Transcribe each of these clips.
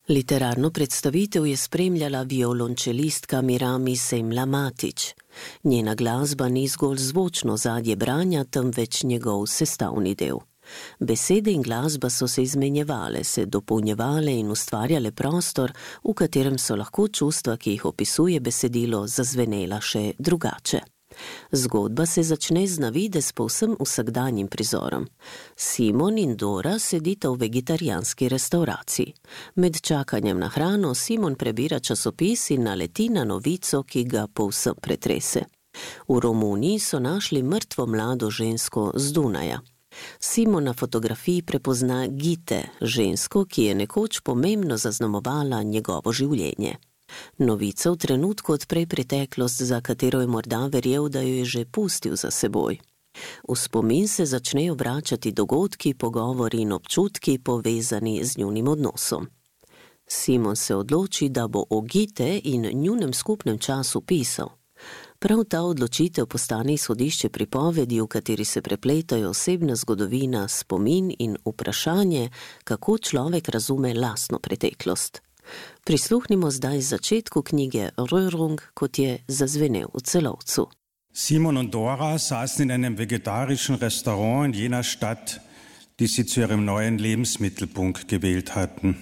Literarno predstavitev je spremljala violončelistka Mirami Semla-Matić. Njena glasba ni zgolj zvočno zadje branja, temveč njegov sestavni del. Besede in glasba so se izmenjevale, se dopolnjevale in ustvarjale prostor, v katerem so lahko čustva, ki jih opisuje besedilo, zazvenela še drugače. Zgodba se začne z navidez povsem vsakdanjim prizorom. Simon in Dora sedita v vegetarijanski restavraciji. Med čakanjem na hrano Simon prebira časopis in naleti na novico, ki ga povsem pretrese. V Romuniji so našli mrtvo mlado žensko z Dunaja. Simon na fotografiji prepozna Gite, žensko, ki je nekoč pomembno zaznamovala njegovo življenje. Novica v trenutku odpre preteklost, za katero je morda verjel, da jo je že pustil za seboj. V spomin se začnejo vračati dogodki, pogovori in občutki, povezani z njunim odnosom. Simon se odloči, da bo o Gite in njunem skupnem času pisal. Prav ta odločitev postane izhodišče pripovedi, v kateri se prepletajo osebna zgodovina, spomin in vprašanje, kako človek razume lastno preteklost. Prisluhnimo zdaj začetku knjige Röhrung, kot je zazvenel v Celovcu. Simon und Dora saßen in einem vegetarischen Restaurant in jener Stadt, die sie zu ihrem neuen Lebensmittelpunkt gewählt hatten.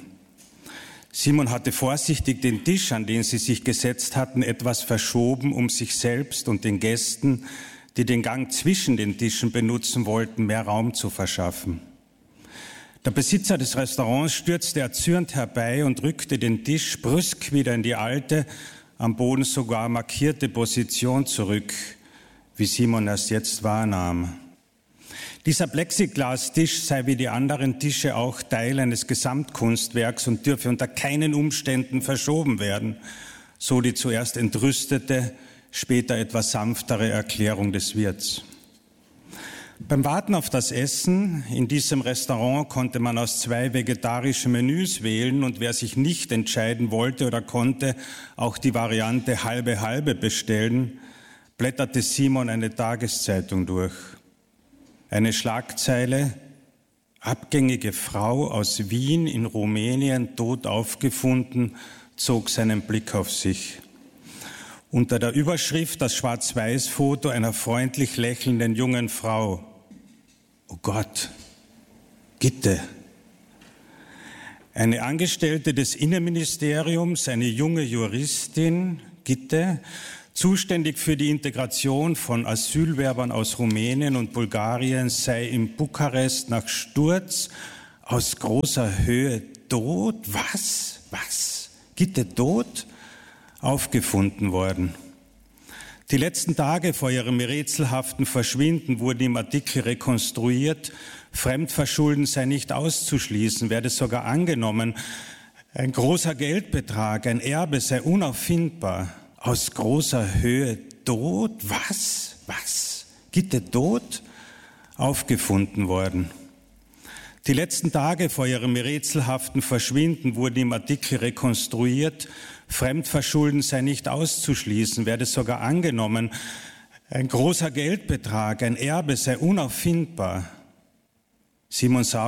Simon hatte vorsichtig den Tisch, an den sie sich gesetzt hatten, etwas verschoben, um sich selbst und den Gästen, die den Gang zwischen den Tischen benutzen wollten, mehr Raum zu verschaffen. Der Besitzer des Restaurants stürzte erzürnt herbei und rückte den Tisch brüsk wieder in die alte, am Boden sogar markierte Position zurück, wie Simon erst jetzt wahrnahm. Dieser Plexiglastisch sei wie die anderen Tische auch Teil eines Gesamtkunstwerks und dürfe unter keinen Umständen verschoben werden, so die zuerst entrüstete, später etwas sanftere Erklärung des Wirts. Beim Warten auf das Essen in diesem Restaurant konnte man aus 2 vegetarische Menüs wählen und wer sich nicht entscheiden wollte oder konnte, auch die Variante halbe-halbe bestellen, blätterte Simon eine Tageszeitung durch. Eine Schlagzeile: Abgängige Frau aus Wien in Rumänien tot aufgefunden, zog seinen Blick auf sich. Unter der Überschrift das Schwarz-Weiß-Foto einer freundlich lächelnden jungen Frau. Oh Gott, Gitte. Eine Angestellte des Innenministeriums, eine junge Juristin, Gitte, zuständig für die Integration von Asylwerbern aus Rumänien und Bulgarien, sei in Bukarest nach Sturz aus großer Höhe tot. Was? Gitte tot? Aufgefunden worden. Die letzten Tage vor ihrem rätselhaften Verschwinden wurden im Artikel rekonstruiert. Fremdverschulden sei nicht auszuschließen, werde sogar angenommen. Ein großer Geldbetrag, ein Erbe sei unauffindbar. Aus großer Höhe tot? Was? Gitte tot? Aufgefunden worden. Die letzten Tage vor ihrem rätselhaften Verschwinden wurden im Artikel rekonstruiert. Fremdverschulden sei nicht auszuschließen, werde sogar angenommen. Ein großer Geldbetrag, ein Erbe sei unauffindbar. Simon sah